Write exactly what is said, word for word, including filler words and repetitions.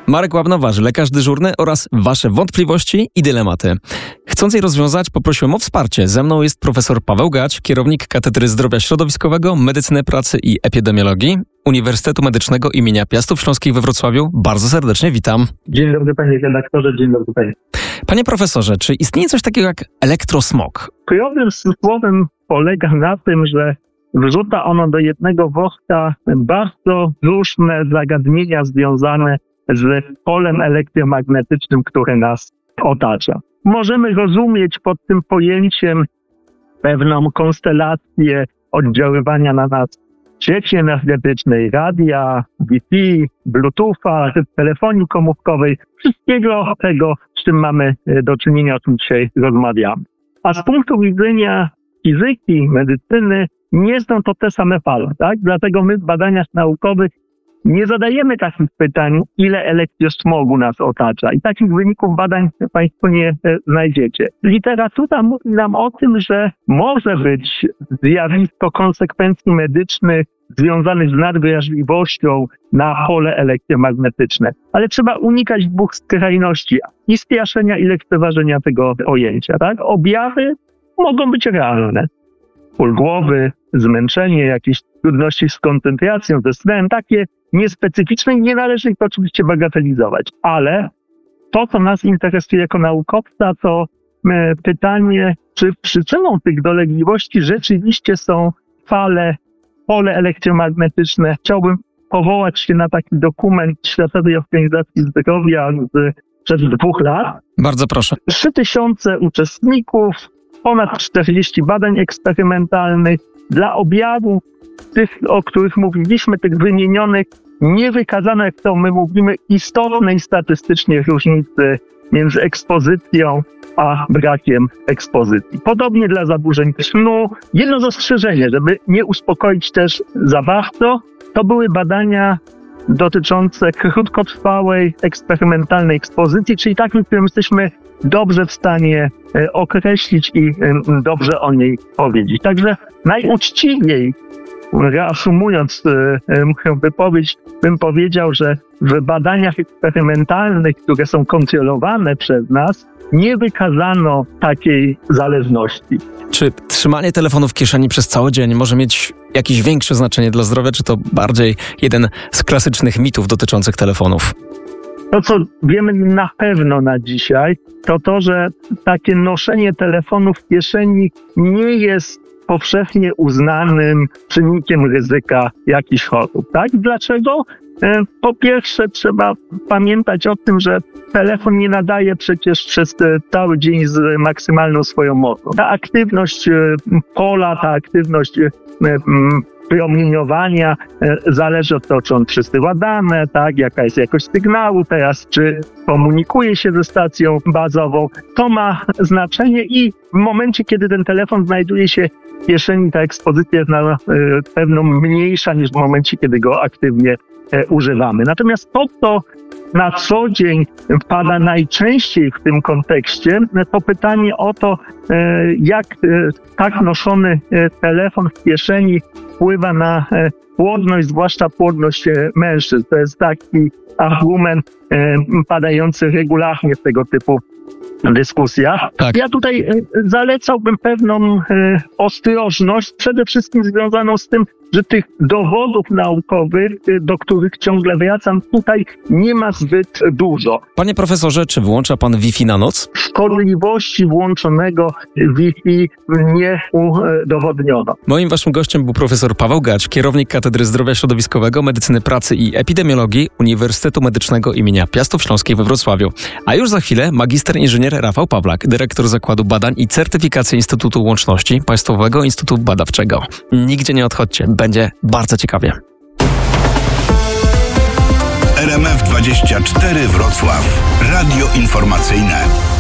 Marek Łabna-Warzy, lekarz dyżurny oraz Wasze wątpliwości i dylematy. Chcąc je rozwiązać, poprosiłem o wsparcie. Ze mną jest profesor Paweł Gać, kierownik Katedry Zdrowia Środowiskowego, Medycyny Pracy i Epidemiologii Uniwersytetu Medycznego imienia Piastów Śląskich we Wrocławiu. Bardzo serdecznie witam. Dzień dobry panie redaktorze, dzień dobry panie. Panie profesorze, czy istnieje coś takiego jak elektrosmog? Problem z słowem polega na tym, że wrzuca ono do jednego worka bardzo różne zagadnienia związane z polem elektromagnetycznym, które nas otacza. Możemy rozumieć pod tym pojęciem pewną konstelację oddziaływania na nas sieci energetycznej, radia, Wi-Fi, Bluetootha, telefonii komórkowej, wszystkiego tego, z czym mamy do czynienia, o czym dzisiaj rozmawiamy. A z punktu widzenia fizyki, medycyny, nie są to te same fale, tak? Dlatego my w badaniach naukowych nie zadajemy takich pytań, ile elektrosmogu nas otacza. I takich wyników badań Państwo nie e, znajdziecie. Literatura mówi nam o tym, że może być zjawisko konsekwencji medycznych związanych z nadwrażliwością na pole elektromagnetyczne. Ale trzeba unikać dwóch skrajności. I straszenia, i lekceważenia tego pojęcia, tak? Objawy mogą być realne. Ból głowy, zmęczenie, jakieś trudności z koncentracją, ze snem, takie niespecyficzne i nie należy ich oczywiście bagatelizować. Ale to, co nas interesuje jako naukowca, to e, pytanie, czy przyczyną tych dolegliwości rzeczywiście są fale, pole elektromagnetyczne. Chciałbym powołać się na taki dokument Światowej Organizacji Zdrowia z przed dwóch lat. Bardzo proszę. Trzy tysiące uczestników, ponad czterdzieści badań eksperymentalnych. Dla objawów tych, o których mówiliśmy, tych wymienionych, nie wykazano, jak to my mówimy, istotnej statystycznie różnicy między ekspozycją a brakiem ekspozycji. Podobnie dla zaburzeń snu. Jedno zastrzeżenie, żeby nie uspokoić też za bardzo, to były badania dotyczące krótkotrwałej, eksperymentalnej ekspozycji, czyli takiej, którą jesteśmy dobrze w stanie e, określić i e, dobrze o niej powiedzieć. Także najuczciwiej, reasumując e, moją wypowiedź, bym powiedział, że w badaniach eksperymentalnych, które są kontrolowane przez nas, nie wykazano takiej zależności. Czy trzymanie telefonu w kieszeni przez cały dzień może mieć jakieś większe znaczenie dla zdrowia, czy to bardziej jeden z klasycznych mitów dotyczących telefonów? To, co wiemy na pewno na dzisiaj, to to, że takie noszenie telefonu w kieszeni nie jest powszechnie uznanym czynnikiem ryzyka jakichś chorób. Tak? Dlaczego? Po pierwsze, trzeba pamiętać o tym, że telefon nie nadaje przecież przez cały dzień z maksymalną swoją mocą. Ta aktywność pola, ta aktywność promieniowania zależy od tego, czy on przesyła dane, tak, jaka jest jakość sygnału teraz, czy komunikuje się ze stacją bazową. To ma znaczenie i w momencie, kiedy ten telefon znajduje się w kieszeni, ta ekspozycja jest na pewno mniejsza niż w momencie, kiedy go aktywnie używamy. Natomiast to, co na co dzień pada najczęściej w tym kontekście, to pytanie o to, jak tak noszony telefon w kieszeni wpływa na płodność, zwłaszcza płodność mężczyzn. To jest taki argument padający regularnie w tego typu dyskusjach. Tak. Ja tutaj zalecałbym pewną ostrożność, przede wszystkim związaną z tym, że tych dowodów naukowych, do których ciągle wracam, tutaj nie ma zbyt dużo. Panie profesorze, czy wyłącza pan Wi-Fi na noc? Szkodliwości włączonego Wi-Fi nie udowodniono. Moim waszym gościem był profesor Paweł Gać, kierownik Katedry Zdrowia Środowiskowego, Medycyny Pracy i Epidemiologii Uniwersytetu Medycznego imienia Piastów Śląskich we Wrocławiu. A już za chwilę magister inżynier Rafał Pawlak, dyrektor Zakładu Badań i Certyfikacji Instytutu Łączności Państwowego Instytutu Badawczego. Nigdzie nie odchodźcie, będzie bardzo ciekawie. R M F dwadzieścia cztery Wrocław. Radio informacyjne.